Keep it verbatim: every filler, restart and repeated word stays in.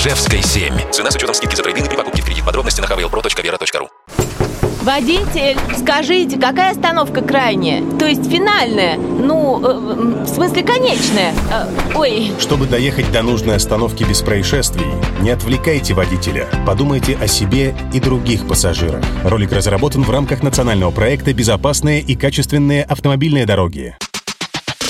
Ижевской, семь. Цена с учетом скидки за трейд-ин при покупке в кредит. Подробности на хавейл про точка вера точка ру. Водитель, скажите, какая остановка крайняя? То есть финальная? Ну, э, в смысле конечная? Э, ой. Чтобы доехать до нужной остановки без происшествий, не отвлекайте водителя. Подумайте о себе и других пассажирах. Ролик разработан в рамках национального проекта «Безопасные и качественные автомобильные дороги».